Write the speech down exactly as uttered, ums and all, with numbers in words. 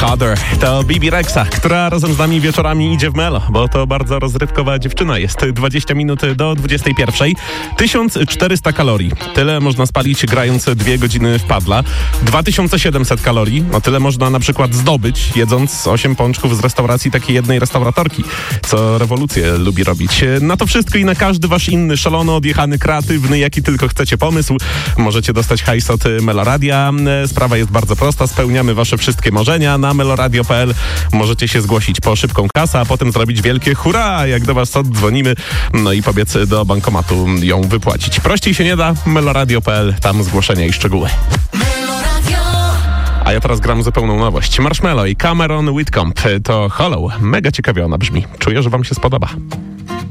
Harder to Bibi Rexa, która razem z nami wieczorami idzie w Melo, bo to bardzo rozrywkowa dziewczyna jest. dwadzieścia minut do dwudziestej pierwszej. tysiąc czterysta kalorii. Tyle można spalić grając dwie godziny w padla. dwa tysiące siedemset kalorii. No tyle można na przykład zdobyć jedząc osiem pączków z restauracji takiej jednej restauratorki, co rewolucję lubi robić. Na to wszystko i na każdy wasz inny szalony, odjechany, kreatywny, jaki tylko chcecie pomysł, możecie dostać hajs od Meloradia. Sprawa jest bardzo prosta. Spełniamy wasze wszystkie marzenia. Na meloradio kropka p l możecie się zgłosić po szybką kasę, a potem zrobić wielkie hurra, jak do was oddzwonimy, no i pobiec do bankomatu ją wypłacić. Prościej się nie da. meloradio kropka p l, tam zgłoszenia i szczegóły. A ja teraz gram zupełną nowość. Marshmello i Cameron Whitcomb to Hollow. Mega ciekawie ona brzmi. Czuję, że wam się spodoba.